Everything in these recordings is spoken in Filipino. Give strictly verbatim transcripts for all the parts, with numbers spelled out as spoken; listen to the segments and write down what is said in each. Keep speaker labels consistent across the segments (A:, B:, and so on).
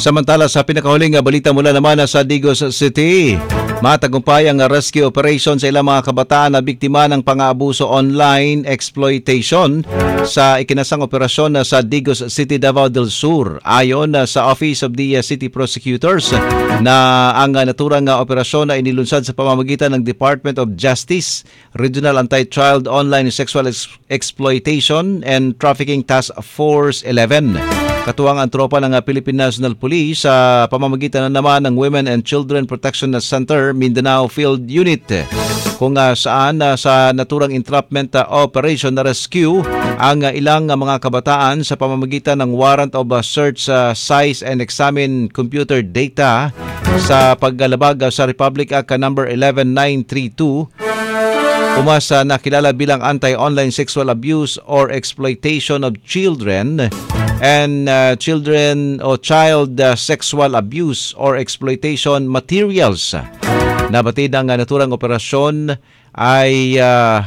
A: Samantala sa pinakahuling balita mula naman sa Digos City, matagumpay ang rescue operation sa ilang mga kabataan na biktima ng pang-aabuso online exploitation sa ikinasang operasyon sa Digos City, Davao del Sur. Ayon sa Office of the City Prosecutors na ang naturang operasyon ay inilunsad sa pamamagitan ng Department of Justice, Regional Anti-Child Online Sexual Ex- Exploitation and Trafficking Task Force eleven. Katuwang ang tropa ng Philippine National Police sa pamamagitan na naman ng Women and Children Protection Center Mindanao Field Unit, kung uh, saan uh, sa naturang entrapment uh, operation na rescue ang uh, ilang uh, mga kabataan sa pamamagitan ng warrant of uh, search, uh, size and examine computer data sa paglalabag uh, sa Republic Act number eleven nine thirty-two. Umasa na kilala bilang Anti-Online Sexual Abuse or Exploitation of Children and uh, Children o Child uh, Sexual Abuse or Exploitation Materials. Nabatid ang uh, naturang operasyon ay uh,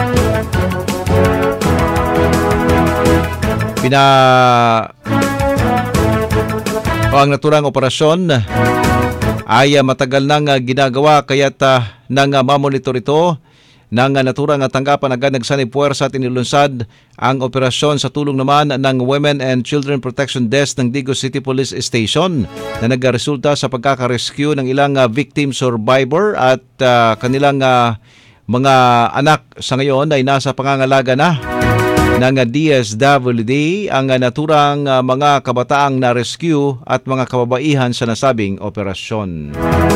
A: pina o ang naturang operasyon ay uh, matagal nang uh, ginagawa kaya't uh, nang uh, mamonitor ito ng naturang tanggapan agad nagsanib puwersa at inilunsad ang operasyon sa tulong naman ng Women and Children Protection Desk ng Digos City Police Station na nagresulta sa pagkakarescue ng ilang uh, victim survivor at uh, kanilang uh, mga anak. Sa ngayon ay nasa pangangalaga na ng D S W D ang uh, naturang uh, mga kabataang na-rescue at mga kababaihan sa nasabing operasyon.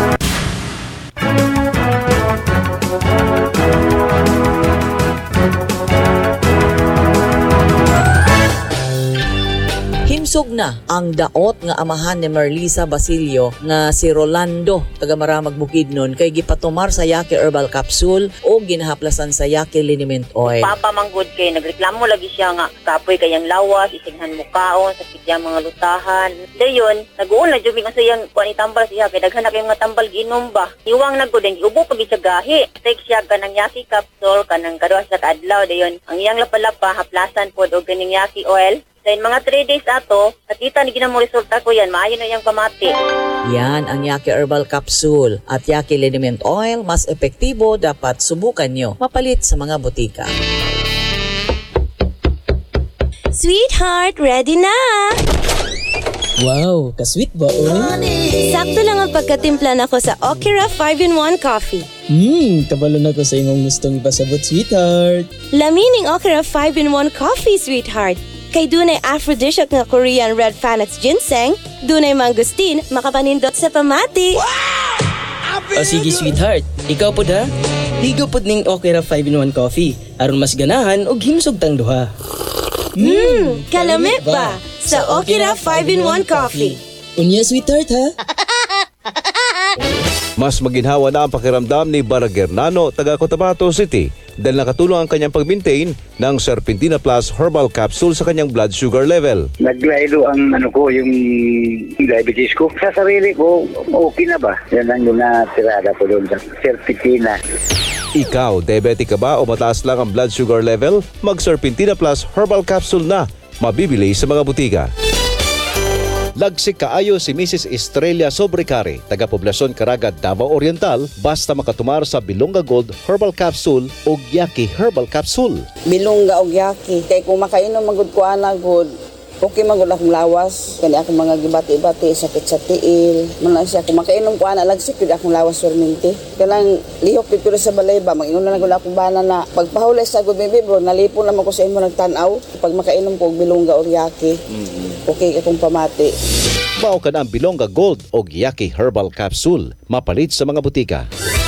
B: Himsog na ang daot nga amahan ni Merlisa Basilio nga si Rolando taga Maramag Bukidnon kay gipatumar sa Yaki Herbal Capsule o ginahaplasan sa Yaki Liniment Oil.
C: Papa manggod kay nagreklamo lagi siya nga kapoy kayang lawas, isighan mo kaon, sakit yang mga lutahan. Dayon, nag-uon na jubing sa iyang kuan itambal siya kay daghan na kay mga tambal giinom ba. Iwang naggo din giubo pag siya gahi. Take siya kanang Yaki Capsule kanang kaduha sa adlaw dayon. Ang iyang lapalapa haplasan pod og ganing Yaki Oil. Then mga three days ato, nakita ni ginamo resulta ko yan, maayo na yung pamati.
B: Yan ang Yaki Herbal Capsule at Yaki Liniment Oil, mas epektibo, dapat subukan nyo. Mapalit sa mga butika.
D: Sweetheart, ready na!
E: Wow, ka-sweet ba, oy?
D: Sakto lang ang pagkatimpla nako sa Okira five in one coffee.
E: Hmm, kabalo na ko sa imong gustong ipasabot, sweetheart.
D: Lamining Okira five in one coffee, sweetheart. Kay dunay aphrodisiac nga Korean red Panax ginseng, dunay mangustin, makapanindot sa pamati.
E: Wow! O sige, sweetheart. Ikaw po da? Ligo po ning Okira five in one coffee. Aron mas ganahan og himsog tang duha.
D: Hmm, kalami ba? Sa Okira five in one coffee.
E: Unya, sweetheart, ha?
A: Mas maginhawa na ang pakiramdam ni Baragernano, taga Cotabato City, dahil nakatulong ang kanyang pag-maintain ng Serpentina Plus Herbal Capsule sa kanyang blood sugar level.
F: Naglaylo ang ano ko, yung diabetes ko. Sa sarili ko, okay na ba? Yan ang yung natirada ko doon sa Serpentina.
A: Ikaw, diabetic ka ba o mataas lang ang blood sugar level? Mag-Serpentina Plus Herbal Capsule na, mabibili sa mga butika. Lagsik kaayo si Missus Estrella Sobrecare, taga-poblasyon Caraga, Davao Oriental, basta makatumar sa Bilonga Gold Herbal Capsule o Yaki Herbal Capsule.
G: Bilonga o Yaki, kay kung makainom magud ko ana gud, okay magud akong lawas, kani akong mga gibati-bati, sakit sa tiil. Man siya kung makainom ko ana lagsik gud akong lawas perminti. Kanang lihok pito sa balay ba, mag-inom na gud akong bana na pagpahulay sa gud baby bro, nalipon naman ko sa imo nagtan-aw pag makainom ko og Bilonga o Yaki. Mm-hmm. Okay akong pamati.
A: Mao ka na ang Bilonga Gold o Yaki Herbal Capsule, mapalit sa mga butika.